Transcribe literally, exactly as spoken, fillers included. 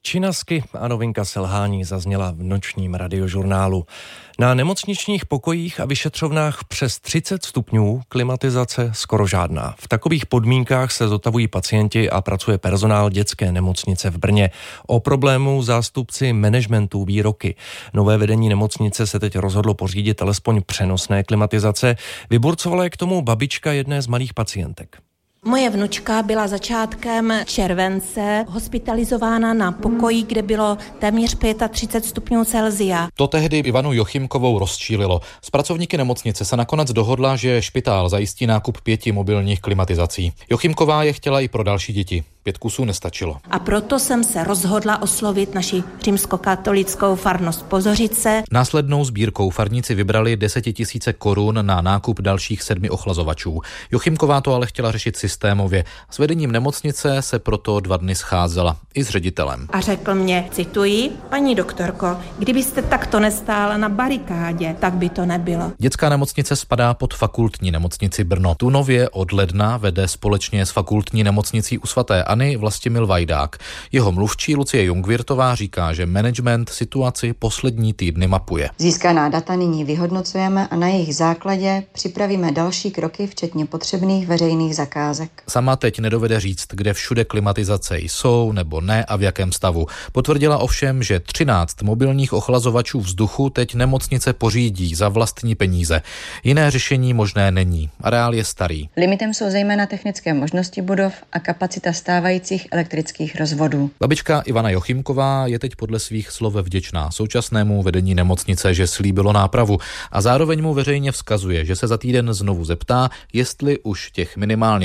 Činasky a novinka selhání zazněla v nočním radiožurnálu. Na nemocničních pokojích a vyšetřovnách přes třicet stupňů, klimatizace skoro žádná. V takových podmínkách se zotavují pacienti a pracuje personál dětské nemocnice v Brně. O problému zástupci managementu ví roky. Nové vedení nemocnice se teď rozhodlo pořídit alespoň přenosné klimatizace. Vyburcovala je k tomu babička jedné z malých pacientek. Moje vnučka byla začátkem července hospitalizována na pokoji, kde bylo téměř třicet pět stupňů Celsia. To tehdy Ivanu Jochimkovou rozčílilo. S pracovníky nemocnice se nakonec dohodla, že špitál zajistí nákup pěti mobilních klimatizací. Jochimková je chtěla i pro další děti. Pět kusů nestačilo. A proto jsem se rozhodla oslovit naši římskokatolickou farnost Pozořice. Následnou sbírkou farníci vybrali desetitisíce korun na nákup dalších sedmi ochlazovačů. Jochimková to ale chtěla řešit systémově. S vedením nemocnice se proto dva dny scházela i s ředitelem. A řekl mě, cituji, paní doktorko, kdybyste takto nestála na barikádě, tak by to nebylo. Dětská nemocnice spadá pod fakultní nemocnici Brno. Tu nově od ledna vede společně s fakultní nemocnicí u svaté Anny Vlastimil Vajdák. Jeho mluvčí Lucie Jungwirtová říká, že management situaci poslední týdny mapuje. Získaná data nyní vyhodnocujeme a na jejich základě připravíme další kroky, včetně potřebných veřejných zakázek. Sama teď nedovede říct, kde všude klimatizace jsou nebo ne a v jakém stavu. Potvrdila ovšem, že třináct mobilních ochlazovačů vzduchu teď nemocnice pořídí za vlastní peníze. Jiné řešení možné není. Areál je starý. Limitem jsou zejména technické možnosti budov a kapacita stávajících elektrických rozvodů. Babička Ivana Jochimková je teď podle svých slov vděčná současnému vedení nemocnice, že slíbilo nápravu a zároveň mu veřejně vzkazuje, že se za týden znovu zeptá, jestli už těch minimálně